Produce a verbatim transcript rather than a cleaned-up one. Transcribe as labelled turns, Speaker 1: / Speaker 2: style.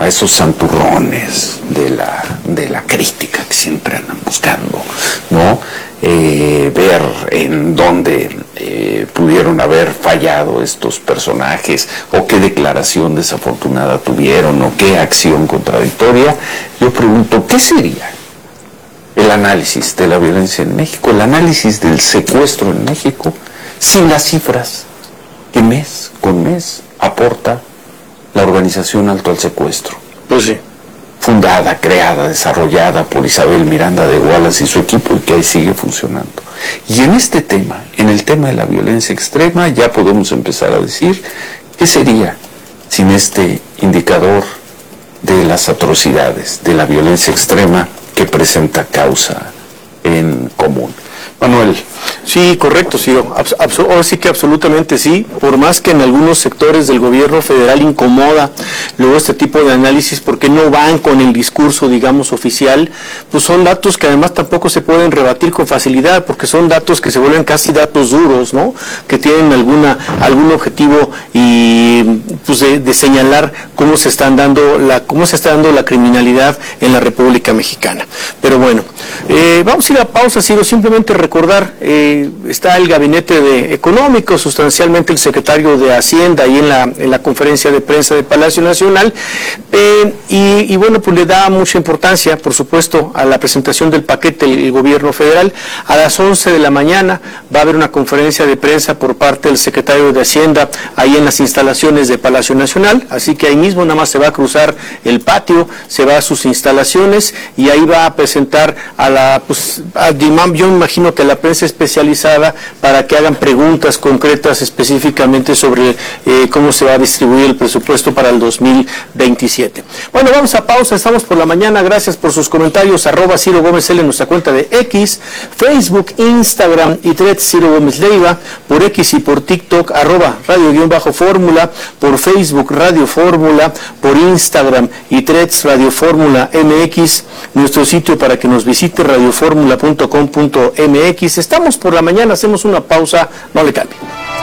Speaker 1: a esos santurrones de la, de la crítica que siempre andan buscando, ¿no? Eh, ver en dónde eh, pudieron haber fallado estos personajes, o qué declaración desafortunada tuvieron, o qué acción contradictoria. Yo pregunto, ¿qué sería el análisis de la violencia en México, el análisis del secuestro en México, sin las cifras que mes con mes aporta la organización Alto al Secuestro?
Speaker 2: Pues sí.
Speaker 1: Fundada, creada, desarrollada por Isabel Miranda de Wallace y su equipo, y que ahí sigue funcionando. Y en este tema, en el tema de la violencia extrema, ya podemos empezar a decir qué sería sin este indicador de las atrocidades, de la violencia extrema que presenta causa en común. Manuel.
Speaker 2: Sí, correcto, Ciro. Abs abs ahora sí que absolutamente sí. Por más que en algunos sectores del gobierno federal incomoda luego este tipo de análisis porque no van con el discurso, digamos, oficial, pues son datos que además tampoco se pueden rebatir con facilidad, porque son datos que se vuelven casi datos duros, ¿no? Que tienen alguna algún objetivo y pues de, de señalar cómo se están dando la cómo se está dando la criminalidad en la República Mexicana. Pero bueno, eh, vamos a ir a pausa, Ciro. Simplemente recordar, eh, está el gabinete de económico, sustancialmente el secretario de Hacienda ahí en la, en la conferencia de prensa de Palacio Nacional, eh, y, y bueno, pues le da mucha importancia, por supuesto, a la presentación del paquete del gobierno federal. A las once de la mañana va a haber una conferencia de prensa por parte del secretario de Hacienda ahí en las instalaciones de Palacio Nacional, así que ahí mismo nada más se va a cruzar el patio, se va a sus instalaciones y ahí va a presentar a la, pues, a, yo me imagino que a la prensa especializada para que hagan preguntas concretas específicamente sobre eh, cómo se va a distribuir el presupuesto para el dos mil veintisiete. Bueno, vamos a pausa, estamos por la mañana, gracias por sus comentarios, arroba Ciro Gómez L en nuestra cuenta de X, Facebook, Instagram y Threads Ciro Gómez Leiva, por X y por TikTok, arroba Radio-Fórmula, por Facebook Radio Fórmula, por Instagram y Threads Radio Fórmula M X, nuestro sitio para que nos visite radioformula punto com punto m x. Estamos por la mañana, hacemos una pausa, no le cambie.